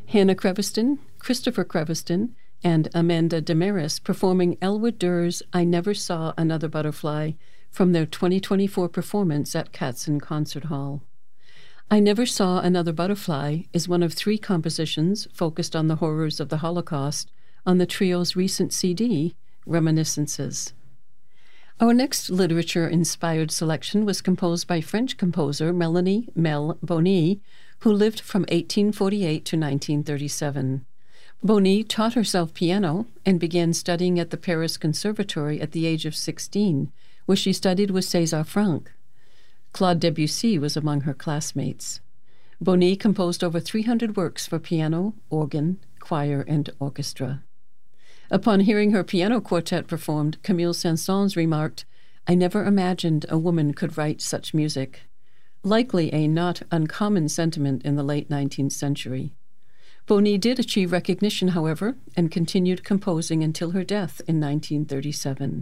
Hannah Creveston, Christopher Creveston, and Amanda Damaris performing Elwood Durr's I Never Saw Another Butterfly from their 2024 performance at Katzen Concert Hall. I Never Saw Another Butterfly is one of 3 compositions focused on the horrors of the Holocaust on the trio's recent CD, Reminiscences. Our next literature-inspired selection was composed by French composer Melanie Mel Boni, who lived from 1848 to 1937. Boni taught herself piano and began studying at the Paris Conservatory at the age of 16, where she studied with César Franck. Claude Debussy was among her classmates. Boni composed over 300 works for piano, organ, choir, and orchestra. Upon hearing her piano quartet performed, Camille Saint-Saëns remarked, "I never imagined a woman could write such music," likely a not uncommon sentiment in the late 19th century. Boni did achieve recognition, however, and continued composing until her death in 1937.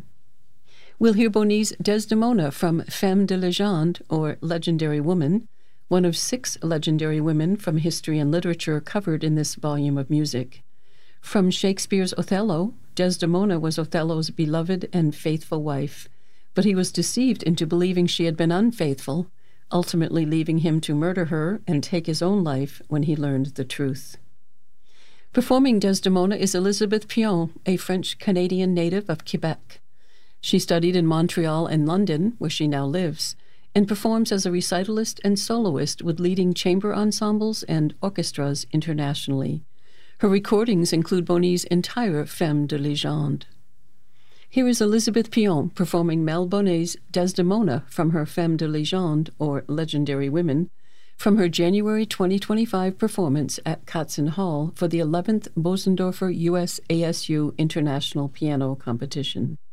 We'll hear Boni's Desdemona from Femme de Légende, or Legendary Woman, one of 6 legendary women from history and literature covered in this volume of music. From Shakespeare's Othello, Desdemona was Othello's beloved and faithful wife, but he was deceived into believing she had been unfaithful, ultimately leaving him to murder her and take his own life when he learned the truth. Performing Desdemona is Elizabeth Pion, a French-Canadian native of Quebec. She studied in Montreal and London, where she now lives, and performs as a recitalist and soloist with leading chamber ensembles and orchestras internationally. Her recordings include Boni's entire Femme de Légende. Here is Elizabeth Pion performing Mel Boni's Desdemona from her Femme de Légende, or Legendary Women, from her January 2025 performance at Katzen Hall for the 11th Bosendorfer US ASU International Piano Competition.